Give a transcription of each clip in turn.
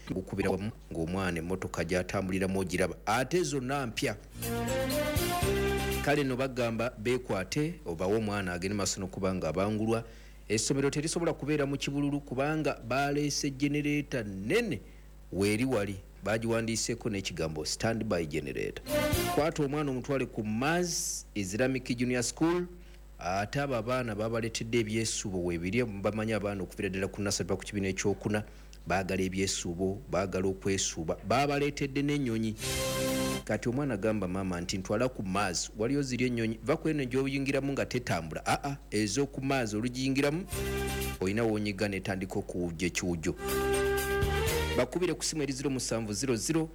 gukubira wamu ng'omwana emmotoka gy'atambuliramu ogiraba ate zonna mpya. Kale no bagamba beekwate obawo omwana agende maaso n'okubanga abangulwa. Essomero terisobola kubeera mu kibululu kubanga baleese generator nnene weeri wali bagiwandiiseeko n'ekigambo standby generator. Kwata omwana omutwale ku Maz Islamic Junior School. Ate abo abaana babaletedde ebyesuubo weebiri bamanyi abaana okuvira ddala ku nasale ku kibiina ekyokuna baagala ebyesuubo baagala okwesuuba baabaleetedde n'ennyonyi. Kati omwana agamba maama nti ntwala ku Maz waliyo ziri ennyonyi va ku eno gy'oyingiramu nga tetambula ez'oku Maz olugiyingiramu olina woonyiga netandika okuwujja ekiwujjo. Bakubire ku simu eri 0700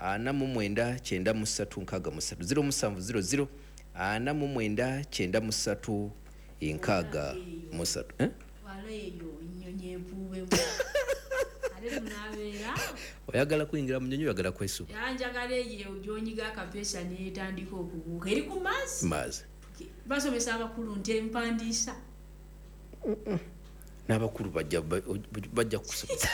4993 0700 4993 oyagala kuyingira mu nnyonyi oyagala kwesuuba yanjagala eyo gy'onyiga akapesa n'etandika okubuuka eri ku Maz basomesa abakulu nti empandiisa n'abakulu bajja kusomesa.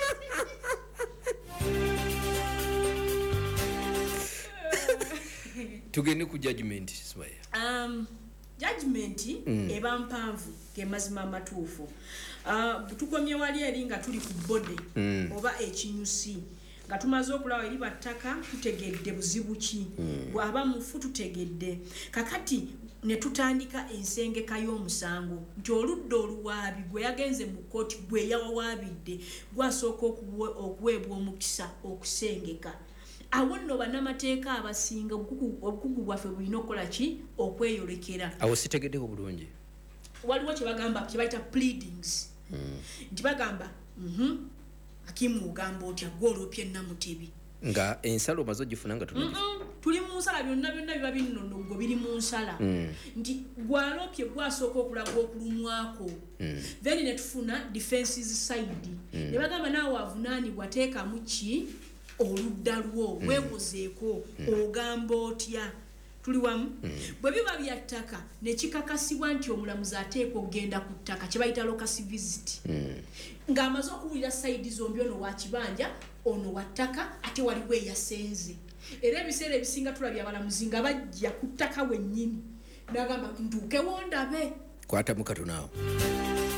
Tugende ku judgment Ismail. Judgment eba mpanvu ke mazima matuufu. Tukomye wali eri nga tuli ku bode oba ekinyusi nga tumaze okulaba eri battaka tutegedde buzibu ki bw'aba mufu tutegedde kakati ne tutandika ensengeka y'omusango nti oludda oluwaabi gwe yagenze mu kkooti gwe yawawaabidde gwasooka okuweebwa omukisa okusengeka. Awo nno bannamateeka abasinga obukugu bwaffe bulina okukola ki okweyolekera. Awo sitegeddeko bulungi. Waliwo kye bagamba kye bayita pleadings. Nti bagamba hakimu ogamba otya gw'olopye Namutebi. Nga ensala omaze ogifuna nga tuli mu nsala byonna biba binnono biri mu nsala. Nti gwalopye gwasooka okulaga okulumwako. Then ne tufuna defenses side. Ne bagamba naawe avunaanibwa teekamu ki oludda lwo weewozeeko ogamba otya tuli wamu bwe biba bya ttaka ne kikakasibwa nti omulamuzi ateekwa okugenda ku ttaka kye bayita local visit ng'amaze okuwulira sayidi zombi ono wa kibanja ono wa ttaka ate waliwo eyasenze era ebiseera ebisinga tulabye abalamuzi nga bajja ku ttaka wennyini n'agamba ntuukewo ndabe kwata mukatonawo